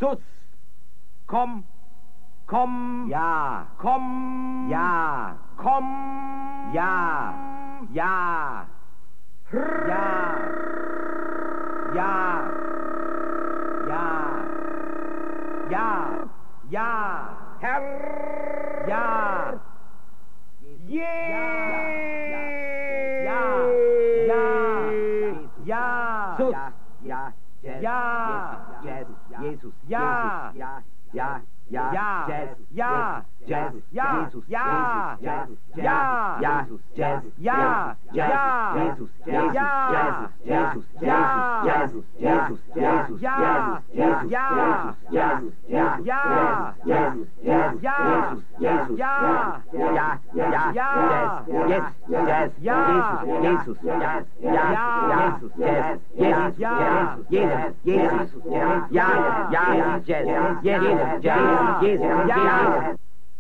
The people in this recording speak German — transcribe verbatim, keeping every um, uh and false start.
Sus. Komm. Komm. Ja. Komm. Ja. Komm. Ja. Ja. Ja. Ja. Ja. Ja. Ja. Herr. Ja. Je. Ja. Ja. Ja. Sus. Ja. Ja. Jesus. Jesus. Ja. Ja. Ja. Ja. Ja. Jesus. Ja. Jesus. Ja. Jesus. Ja. Jesus. Ja. Jesus. Jesus. Ja. Ja. Jesus. Ja. Jesus. Ja. Jesus. Jesus. Jesus. Ja. Jesus. Ja. Jesus. Ja. Ja. Jesus. Jesus. Ja. Jesus. Ja. Ja. Ja. Ja. Yes. Yes. Ja. Jesus. Yes. Ja. Ja. Jesus. Yes. Yes. Ja. Jesus. Jesus. Ja. Ja. Ja. Jesus. Yes. Yes. Jesus. Ja. Jesus. Ja. Jesus.